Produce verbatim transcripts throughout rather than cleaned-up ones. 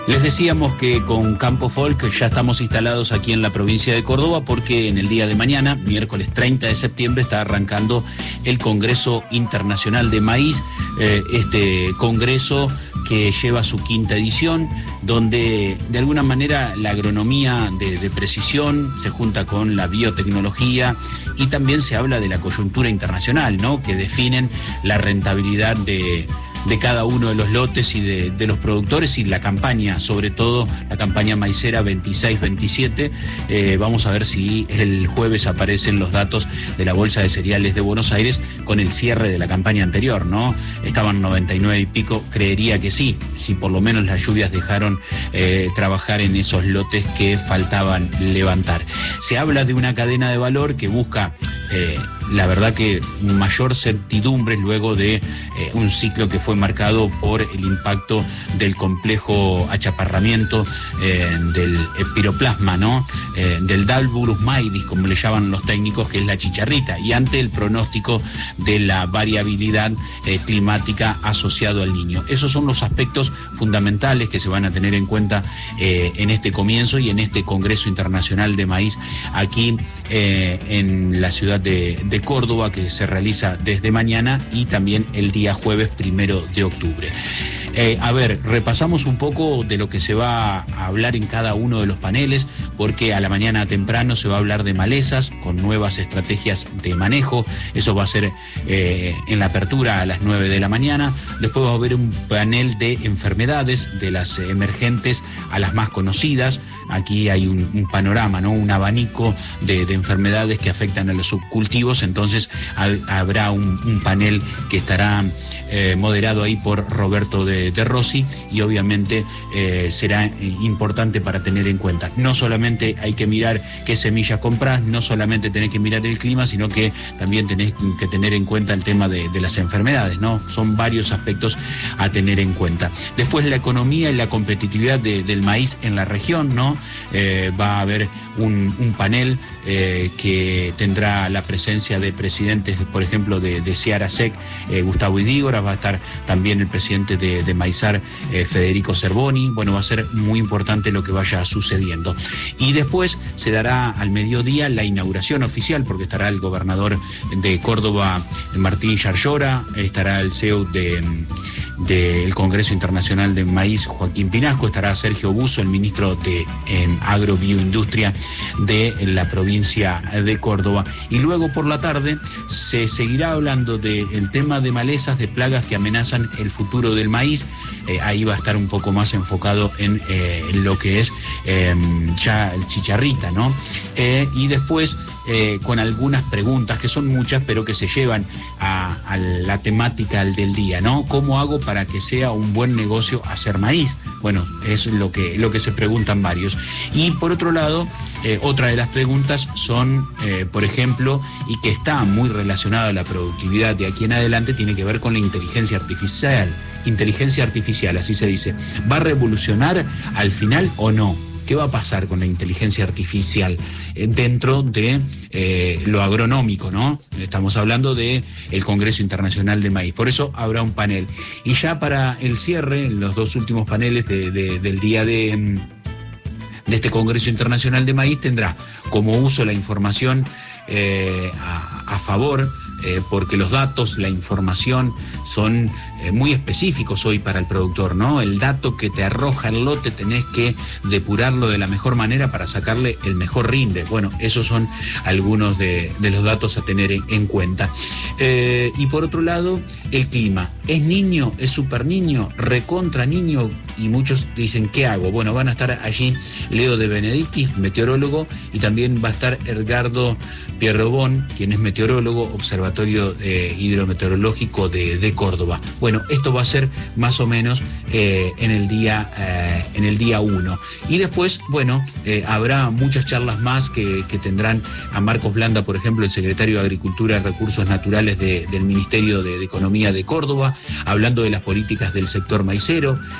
Les decíamos que con Campo Folk ya estamos instalados aquí en la provincia de Córdoba porque en el día de mañana, miércoles treinta de septiembre, está arrancando el Congreso Internacional de Maíz, eh, este congreso que lleva su quinta edición, donde de alguna manera la agronomía de, de precisión se junta con la biotecnología y también se habla de la coyuntura internacional, ¿no?, que definen la rentabilidad de... de cada uno de los lotes y de, de los productores y la campaña, sobre todo la campaña maicera veintiséis veintisiete. Eh, vamos a ver si el jueves aparecen los datos de la Bolsa de Cereales de Buenos Aires con el cierre de la campaña anterior, ¿no? Estaban noventa y nueve y pico, creería que sí, si por lo menos las lluvias dejaron eh, trabajar en esos lotes que faltaban levantar. Se habla de una cadena de valor que busca... Eh, la verdad que mayor certidumbre luego de eh, un ciclo que fue marcado por el impacto del complejo achaparramiento eh, del piroplasma, ¿no? Eh, del Dalburus maidis, como le llaman los técnicos, que es la chicharrita, y ante el pronóstico de la variabilidad eh, climática asociado al Niño. Esos son los aspectos fundamentales que se van a tener en cuenta eh, en este comienzo y en este Congreso Internacional de Maíz aquí eh, en la ciudad de, de Córdoba, que se realiza desde mañana y también el día jueves primero de octubre. Eh, a ver, repasamos un poco de lo que se va a hablar en cada uno de los paneles, porque a la mañana temprano se va a hablar de malezas con nuevas estrategias de manejo. Eso va a ser eh, en la apertura a las nueve de la mañana. Después va a haber un panel de enfermedades, de las emergentes a las más conocidas. Aquí hay un, un panorama, ¿no?, un abanico de, de enfermedades que afectan a los subcultivos. Entonces ha, habrá un, un panel que estará eh, moderado ahí por Roberto de de Rossi, y obviamente eh, será importante para tener en cuenta. No solamente hay que mirar qué semillas compras, no solamente tenés que mirar el clima, sino que también tenés que tener en cuenta el tema de, de las enfermedades, ¿no? Son varios aspectos a tener en cuenta. Después la economía y la competitividad de, del maíz en la región, ¿no? Eh, va a haber un, un panel eh, que tendrá la presencia de presidentes, por ejemplo, de, de Seara Sec, eh, Gustavo Idígora, va a estar también el presidente de, de Maizar, eh, Federico Cervoni. Bueno, va a ser muy importante lo que vaya sucediendo. Y después se dará al mediodía la inauguración oficial, porque estará el gobernador de Córdoba, Martín Yarlora, estará el C E O de... del Congreso Internacional de Maíz, Joaquín Pinasco, estará Sergio Busso, el ministro de eh, Agrobioindustria de la provincia de Córdoba. Y luego por la tarde se seguirá hablando del tema de malezas, de plagas que amenazan el futuro del maíz. Eh, ahí va a estar un poco más enfocado en eh, lo que es eh, ya el chicharrita, ¿no? Eh, y después... Eh, con algunas preguntas, que son muchas, pero que se llevan a, a la temática del día, ¿no? ¿Cómo hago para que sea un buen negocio hacer maíz? Bueno, es lo que, lo que se preguntan varios. Y por otro lado, eh, otra de las preguntas son, eh, por ejemplo, y que está muy relacionada a la productividad de aquí en adelante, tiene que ver con la inteligencia artificial. Inteligencia artificial, así se dice. ¿Va a revolucionar al final o no? ¿Qué va a pasar con la inteligencia artificial dentro de eh, lo agronómico, ¿no? Estamos hablando del Congreso Internacional de Maíz. Por eso habrá un panel. Y ya para el cierre, los dos últimos paneles de, de, del día de, de este Congreso Internacional de Maíz, tendrá como uso la información eh, a, a favor, Eh, porque los datos, la información son eh, muy específicos hoy para el productor, ¿no? El dato que te arroja el lote tenés que depurarlo de la mejor manera para sacarle el mejor rinde. Bueno, esos son algunos de, de los datos a tener en, en cuenta. Eh, y por otro lado, el clima. ¿Es niño? ¿Es super niño? ¿Recontra niño? Y muchos dicen, ¿qué hago? Bueno, van a estar allí Leo de Benedictis, meteorólogo, y también va a estar Edgardo Pierrobón, quien es meteorólogo, Observatorio eh, Hidrometeorológico de, de Córdoba. Bueno, esto va a ser más o menos eh, en el día eh, en el día uno. Y después, bueno, eh, habrá muchas charlas más que, que tendrán a Marcos Blanda, por ejemplo, el secretario de Agricultura y Recursos Naturales de, del Ministerio de, de Economía de Córdoba, hablando de las políticas del sector maicero, eh, la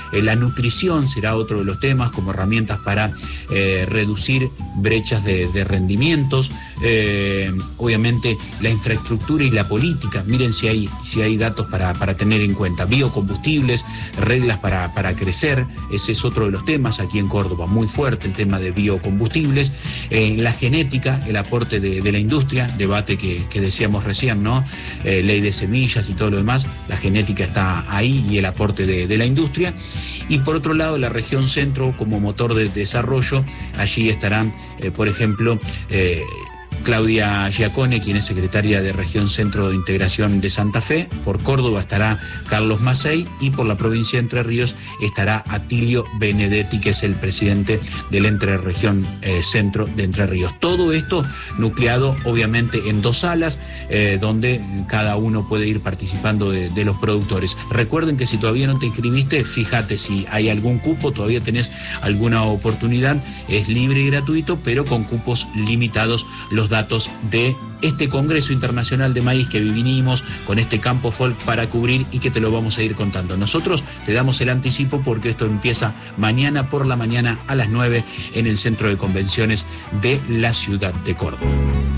nutrición será otro de los temas, como herramientas para eh, reducir brechas de, de rendimientos, eh, obviamente la infraestructura y la política. Miren si hay, si hay datos para, para tener en cuenta. Biocombustibles, reglas para, para crecer, ese es otro de los temas aquí en Córdoba, muy fuerte el tema de biocombustibles. Eh, la genética, el aporte de, de la industria, debate que, que decíamos recién, ¿no? Eh, ley de semillas y todo lo demás, la genética está ahí y el aporte de, de la industria. Y por otro lado, la región centro como motor de desarrollo, allí estarán, eh, por ejemplo, eh, Claudia Giacone, quien es secretaria de Región Centro de Integración de Santa Fe. Por Córdoba estará Carlos Macei y por la provincia de Entre Ríos estará Atilio Benedetti, que es el presidente del Entre Región eh, Centro de Entre Ríos. Todo esto nucleado obviamente en dos salas, eh, donde cada uno puede ir participando de, de los productores. Recuerden que si todavía no te inscribiste, fíjate si hay algún cupo, todavía tenés alguna oportunidad, es libre y gratuito, pero con cupos limitados. Los datos de este Congreso Internacional de Maíz que vinimos con este Campo Folk para cubrir y que te lo vamos a ir contando. Nosotros te damos el anticipo porque esto empieza mañana por la mañana a las nueve en el Centro de Convenciones de la ciudad de Córdoba.